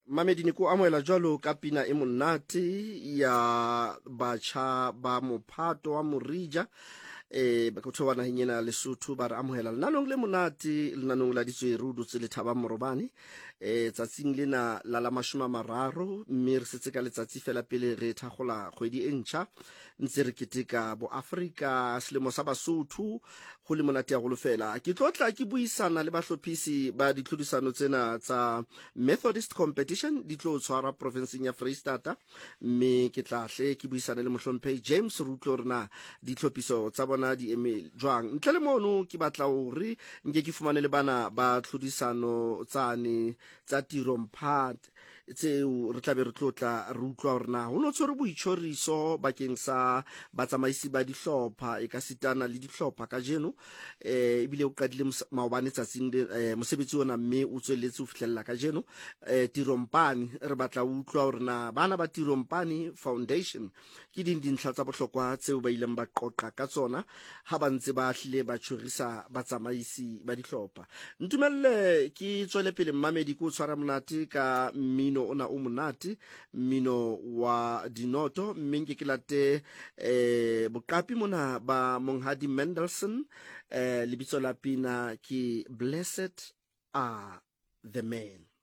Mamedini ko amoela jwalo ka pina e monate ya batjha ba Mophato wa Morija ba go tshwana hinyena Lesotho ba re amohela lenanong le monate lenanong la ditsweru dutse le thaba morobane tsatsing lena la mashoma mararo mme re setse ka letsatsi fela pele re thagola kgwedi e ntšha ntse re keteka bo Africa selemo sa Basotho go le monate ya go lofela ke tlotla ke buisana le bahlophisi ba ditlhodisano tsena tsa Methodist competition di tlo tshwara provinceng ya Freistata mme ke tlahle ke buisana le mohlomphehi James Rutlo rena ditlhophiso tsa bona di email jwang ntle le mono ke batla hore nke ke fumane le bana ba tlhodisano tsane tsa tiro mphat tseo re tlabe re tlotla re utlwa hore na ho no tshwere boitshoriso bakeng sa batsamaisi ba dihlopha e ka sitana le dihlopha ka jeno ebile o qadile maobane tsatsing mosebetsi ona mme o tsweletse ho fihlella ka jeno tirompane re batla utlwa hore na bana ba tirompane foundation ke dintlha tsa bohlokwa tseo ba ileng ba qoqa ka tsona ha ba ntse ba hlile ba tshwarisa batsamaisi ba dihlopha ntumelle ke tswele pele mmamedi ko tshwara monate ka mmino ona o monate mmino wa dinoto mme ke late boqapi mona ba monghadi Mendelssohn lebitso la pina ke Blessed Are the Men.